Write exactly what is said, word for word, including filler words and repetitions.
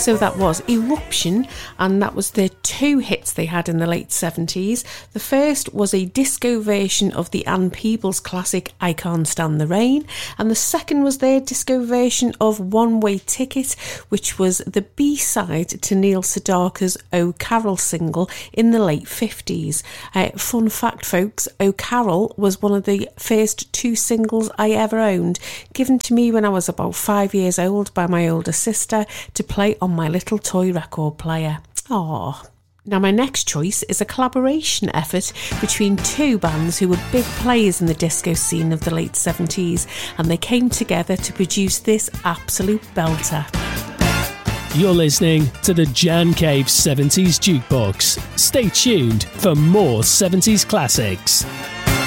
So that was Eruption, and that was the two hits they had in the late seventies. The first was a disco version of the Ann Peebles classic I Can't Stand the Rain, and the second was their disco version of One Way Ticket, which was the B-side to Neil Sedaka's Oh Carol single in the late fifties. Uh, fun fact, folks, Oh Carol was one of the first two singles I ever owned, given to me when I was about five years old by my older sister to play on my little toy record player. Aww. Now my next choice is a collaboration effort between two bands who were big players in the disco scene of the late seventies, and they came together to produce this absolute belter. You're listening to the Jan Cave seventies Jukebox. Stay tuned for more seventies classics.